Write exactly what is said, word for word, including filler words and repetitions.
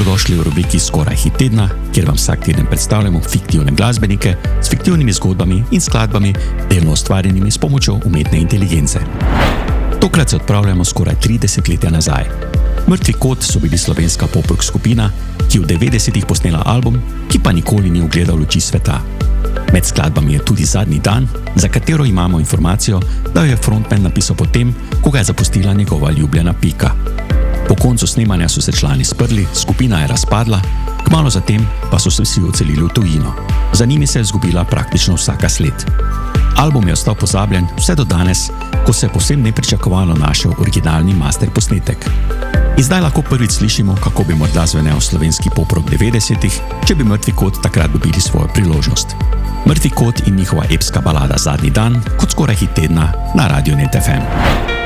Dobrodošli v rubriki Skoraj hit tedna, kjer vam vsak teden predstavljamo fiktivne glasbenike s fiktivnimi zgodbami in skladbami, delno ustvarjenimi s pomočjo umetne inteligence. Tokrat se odpravljamo skoraj tri desetletja nazaj. Mrtvi kot so bili slovenska pop-rock skupina, ki je v devetdesetih posnela album, ki pa nikoli ni ugledal luči sveta. Med skladbami je tudi Zadnji dan, za katero imamo informacijo, da jo je frontman napisal potem, ko ga je zapustila njegova ljubljena Pika. Po koncu snemanja so se člani sprli, skupina je razpadla, kmalu zatem pa so se vsi odselili v tujino. Za njimi se je izgubila praktično vsaka sled. Album je ostal pozabljen vse do danes, ko se je povsem nepričakovano našel originalni master posnetek. In zdaj lahko prvič slišimo, kako bi morda zvenel slovenski pop-rock devetdesetih, če bi Mrtvi kot takrat dobili svojo priložnost. Mrtvi kot in njihova epska balada Zadnji dan kot skoraj hit tedna na Radiu Net F M.